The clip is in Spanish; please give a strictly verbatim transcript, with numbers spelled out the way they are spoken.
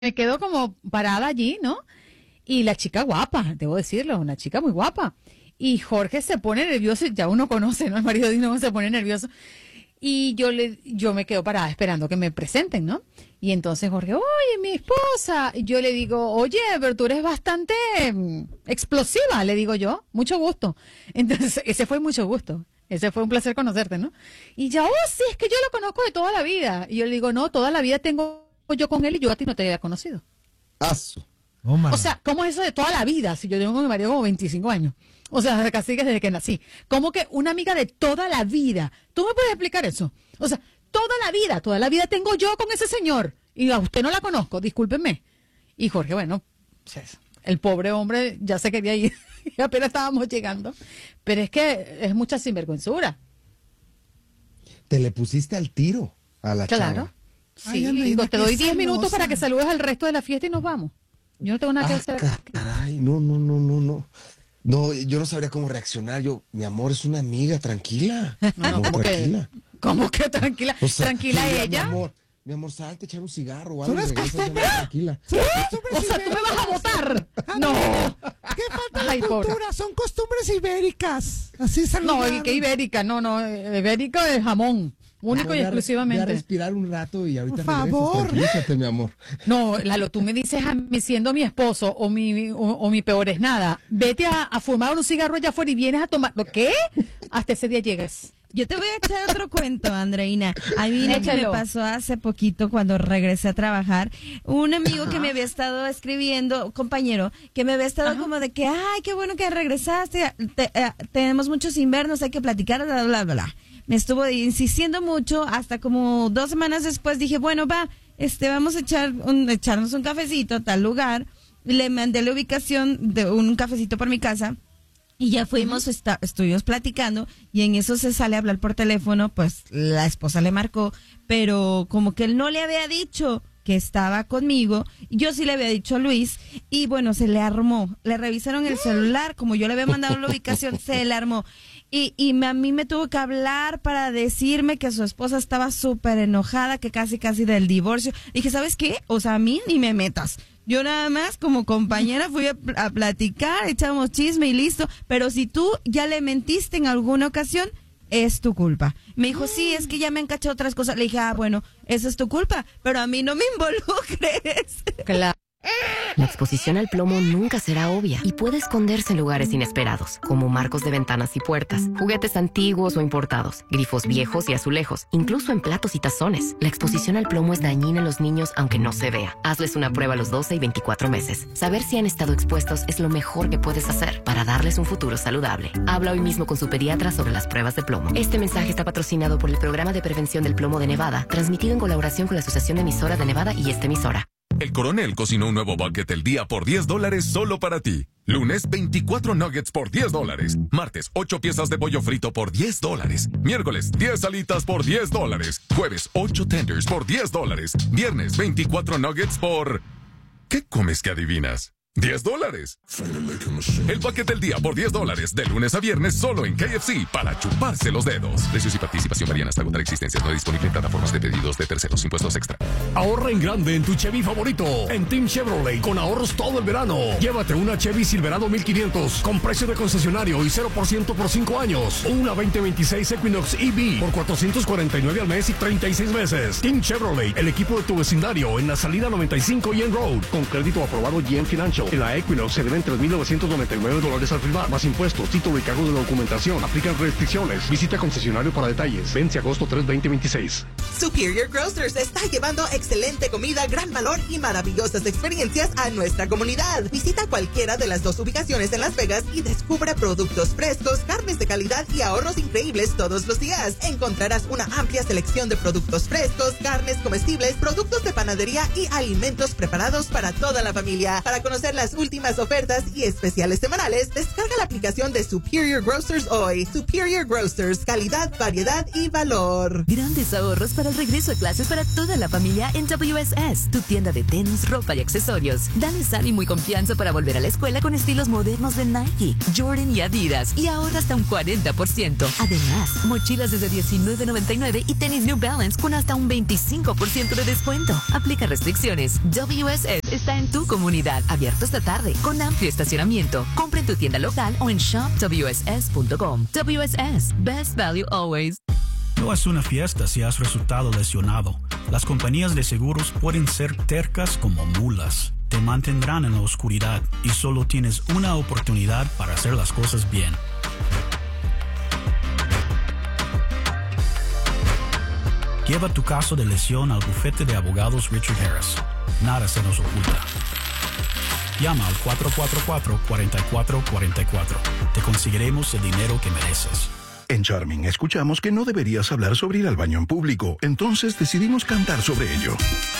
me quedo como parada allí, ¿no? Y la chica guapa, debo decirlo, una chica muy guapa. Y Jorge se pone nervioso, ya uno conoce, ¿no? El marido de uno se pone nervioso. Y yo le, yo me quedo parada esperando que me presenten, ¿no? Y entonces Jorge, oye, mi esposa. Y yo le digo, oye, pero tú eres bastante mm, explosiva, le digo yo. Mucho gusto. Entonces, ese fue mucho gusto. Ese fue un placer conocerte, ¿no? Y ya, oh, sí, es que yo lo conozco de toda la vida. Y yo le digo, no, toda la vida tengo yo con él y yo a ti no te había conocido. Aso. Oh, o sea, ¿cómo es eso de toda la vida? Si yo tengo con mi marido como veinticinco años. O sea, casi que desde que nací. ¿Cómo que una amiga de toda la vida? ¿Tú me puedes explicar eso? O sea, toda la vida, toda la vida tengo yo con ese señor. Y a usted no la conozco, discúlpenme. Y Jorge, bueno, pues, el pobre hombre ya se quería ir. Y apenas estábamos llegando. Pero es que es mucha sinvergüenzura. Te le pusiste al tiro a la Claro. chava. Sí, Ay, digo, te doy diez celosa. minutos para que saludes al resto de la fiesta y nos vamos. Yo no tengo nada que Ah, hacer. caray, no, no, no, no, no. No, yo no sabría cómo reaccionar. Yo, mi amor, es una amiga, tranquila. No, no, No, ¿cómo tranquila. que, ¿cómo que tranquila? O sea, ¿Tranquila sí, ella? Mi amor, mi amor, salte a echar un cigarro o Son algo. y las regresas, ya, costumbres. tranquila. O sea, ¿tú me vas a votar? No. ¿Qué falta de Ay, cultura? pobre. Son costumbres ibéricas. Así No, saludan. ¿y qué ibérica? No, no, eh, ibérica es jamón. Único No, y ve a- ve a exclusivamente. respirar un rato y ahorita Por favor. regresas. Tranquilízate, mi amor. No, Lalo, tú me dices a mí siendo mi esposo o mi, o, o mi peor es nada, vete a, a fumar un cigarro allá afuera y vienes a tomar. ¿Qué? Hasta ese día llegas. Yo te voy a echar otro cuento, Andreina. A mí me Échalo. pasó hace poquito cuando regresé a trabajar. Un amigo que me había estado escribiendo, compañero, que me había estado Ajá. como de que, ay, qué bueno que regresaste, te- eh, tenemos muchos invernos, hay que platicar, bla, bla, bla, bla. Me estuvo insistiendo mucho, hasta como dos semanas después dije, bueno, va, este, vamos a echar un, echarnos un cafecito a tal lugar. Le mandé la ubicación de un cafecito por mi casa. Y ya fuimos, esta- estuvimos platicando y en eso se sale a hablar por teléfono, pues la esposa le marcó, pero como que él no le había dicho que estaba conmigo, yo sí le había dicho a Luis y bueno, se le armó, le revisaron el celular, como yo le había mandado la ubicación, se le armó. Y, y me- a mí me tuvo que hablar para decirme que su esposa estaba súper enojada, que casi casi del divorcio. Dije, ¿sabes qué? O sea, a mí ni me metas. Yo nada más como compañera fui a, pl- a platicar, echamos chisme y listo. Pero si tú ya le mentiste en alguna ocasión, es tu culpa. Me dijo, sí, es que ya me han cachado otras cosas. Le dije, ah, bueno, esa es tu culpa, pero a mí no me involucres. Claro. La exposición al plomo nunca será obvia y puede esconderse en lugares inesperados, como marcos de ventanas y puertas, juguetes antiguos o importados, grifos viejos y azulejos, incluso en platos y tazones. La exposición al plomo es dañina en los niños aunque no se vea. Hazles una prueba a los doce y veinticuatro meses. Saber si han estado expuestos es lo mejor que puedes hacer para darles un futuro saludable. Habla hoy mismo con su pediatra sobre las pruebas de plomo. Este mensaje está patrocinado por el Programa de Prevención del Plomo de Nevada, transmitido en colaboración con la Asociación de Emisoras de Nevada y esta emisora. El Coronel cocinó un nuevo bucket el día por diez dólares solo para ti. Lunes, veinticuatro nuggets por diez dólares. Martes, ocho piezas de pollo frito por diez dólares. Miércoles, diez alitas por diez dólares. Jueves, ocho tenders por diez dólares. Viernes, veinticuatro nuggets por... ¿Qué comes que adivinas? diez dólares. El bucket del día por diez dólares. De lunes a viernes solo en K F C para chuparse los dedos. Precios y participación varían hasta agotar existencias. No disponible en plataformas de pedidos de terceros. Impuestos extra. Ahorra en grande en tu Chevy favorito. En Team Chevrolet, con ahorros todo el verano. Llévate una Chevy Silverado mil quinientos con precio de concesionario y cero por ciento por cinco años. O una veinte veintiséis Equinox E V por cuatrocientos cuarenta y nueve al mes y treinta y seis meses. Team Chevrolet, el equipo de tu vecindario en la salida noventa y cinco y en Road. Con crédito aprobado G M Financial. En la Equinox se deben tres mil novecientos noventa y nueve dólares al firmar, más impuestos, título y cargo de documentación. Aplican restricciones. Visita concesionario para detalles. Vence agosto tres, veinte veintiséis. Superior Grocers está llevando excelente comida, gran valor y maravillosas experiencias a nuestra comunidad. Visita cualquiera de las dos ubicaciones en Las Vegas y descubre productos frescos, carnes de calidad y ahorros increíbles todos los días. Encontrarás una amplia selección de productos frescos, carnes comestibles, productos de panadería y alimentos preparados para toda la familia. Para conocer conocer las últimas ofertas y especiales semanales, descarga la aplicación de Superior Grocers hoy. Superior Grocers, calidad, variedad y valor. Grandes ahorros para el regreso a clases para toda la familia en W S S, tu tienda de tenis, ropa y accesorios. Dales ánimo y confianza para volver a la escuela con estilos modernos de Nike, Jordan y Adidas, y ahorra hasta un cuarenta por ciento. Además, mochilas desde diecinueve noventa y nueve y tenis New Balance con hasta un veinticinco por ciento de descuento. Aplica restricciones. W S S está en tu comunidad, abierto esta tarde, con amplio estacionamiento. Compra en tu tienda local o en shop w s s punto com. W S S, best value always. No es una fiesta si has resultado lesionado. Las compañías de seguros pueden ser tercas como mulas. Te mantendrán en la oscuridad y solo tienes una oportunidad para hacer las cosas bien. Lleva tu caso de lesión al bufete de abogados Richard Harris. Nada se nos oculta. Llama al cuatro cuatro cuatro, cuatro cuatro cuatro cuatro. Te conseguiremos el dinero que mereces. En Charming escuchamos que no deberías hablar sobre ir al baño en público, entonces decidimos cantar sobre ello.